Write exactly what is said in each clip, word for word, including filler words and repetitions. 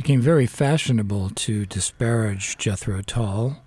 became very fashionable to disparage Jethro Tull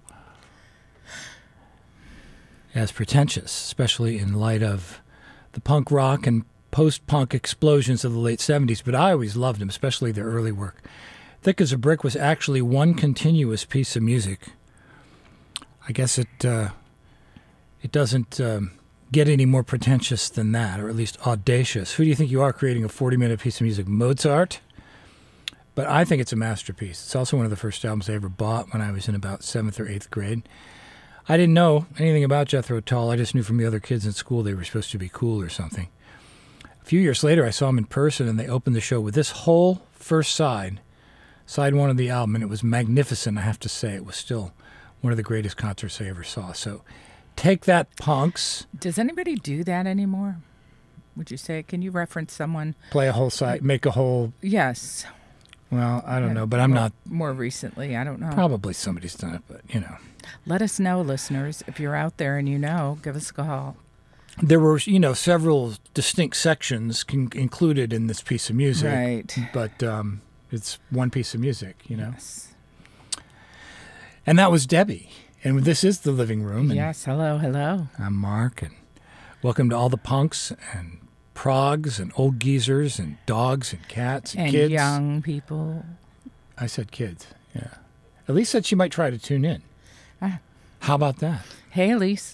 as pretentious, especially in light of the punk rock and post-punk explosions of the late seventies. But I always loved him, especially their early work. Thick as a Brick was actually one continuous piece of music. I guess it uh, it doesn't um, get any more pretentious than that, or at least audacious. Who do you think you are creating a forty-minute piece of music? Mozart? But I think it's a masterpiece. It's also one of the first albums I ever bought when I was in about seventh or eighth grade. I didn't know anything about Jethro Tull. I just knew from the other kids in school they were supposed to be cool or something. A few years later, I saw them in person, and they opened the show with this whole first side, side one of the album, and it was magnificent, I have to say. It was still one of the greatest concerts I ever saw. So take that, punks. Does anybody do that anymore? Would you say? Can you reference someone? Play a whole side, make a whole... Yes. Well, I don't know, but I'm more, not... More recently, I don't know. Probably somebody's done it, but, you know. Let us know, listeners. If you're out there and you know, give us a call. There were, you know, several distinct sections con- included in this piece of music. Right. But um, it's one piece of music, you know. Yes. And that was Debbie. And this is The Living Room. And yes, hello, hello. I'm Mark, and welcome to all the punks and progs and old geezers and dogs and cats and, and kids. young people. I said kids, yeah. Elise said she might try to tune in. Ah. How about that? Hey, Elise.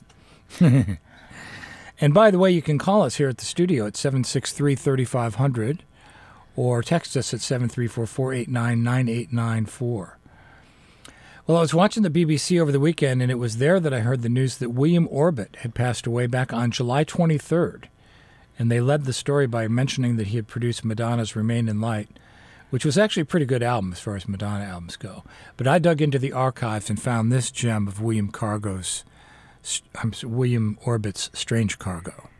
And by the way, you can call us here at the studio at seven six three, three five zero zero or text us at seven three four, four eight nine, nine eight nine four. Well, I was watching the B B C over the weekend, and it was there that I heard the news that William Orbit had passed away back on July twenty-third. And they led the story by mentioning that he had produced Madonna's Remain in Light, which was actually a pretty good album as far as Madonna albums go. But I dug into the archives and found this gem of William Cargo's, um, William Orbit's Strange Cargo.